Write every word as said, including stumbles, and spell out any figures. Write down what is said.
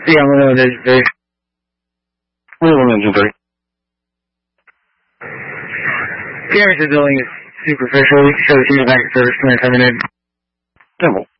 Yeah, I'm going to do We're going to do Damage is dealing is superficial. We can show the team back service when they're coming in. Simple.